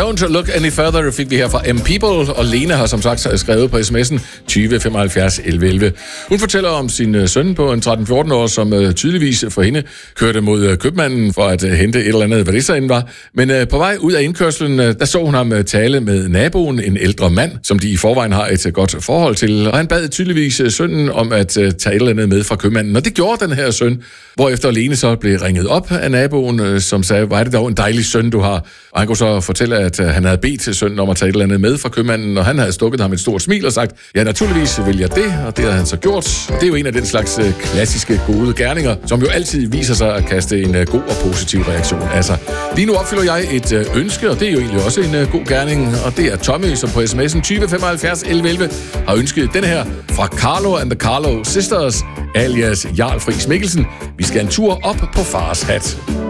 Don't Look Any Further fik vi her fra M People, og Lene har som sagt skrevet på sms'en 20 75 11 11. Hun fortæller om sin søn på en 13-14 år, som tydeligvis for hende kørte mod købmanden for at hente et eller andet, hvad det så end var. Men på vej ud af indkørslen, der så hun ham tale med naboen, en ældre mand, som de i forvejen har et godt forhold til. Og han bad tydeligvis sønnen om at tage et eller andet med fra købmanden, og det gjorde den her søn, hvorefter Lene så blev ringet op af naboen, som sagde, hvor er det dog en dejlig søn, du har. Og han kunne så fortælle, at han havde bedt sønnen om at tage et eller andet med fra købmanden, og han havde stukket ham et stort smil og sagt, ja, naturligvis vil jeg det, og det havde han så gjort. Og det er jo en af den slags klassiske gode gerninger, som jo altid viser sig at kaste en god og positiv reaktion. Altså, lige nu opfylder jeg et ønske, og det er jo egentlig også en god gerning, og det er Tommy, som på sms'en 20 75 11 11 har ønsket den her fra Carlo and the Carlo Sisters, alias Jarl Friis Mikkelsen. Vi skal en tur op på fars hat.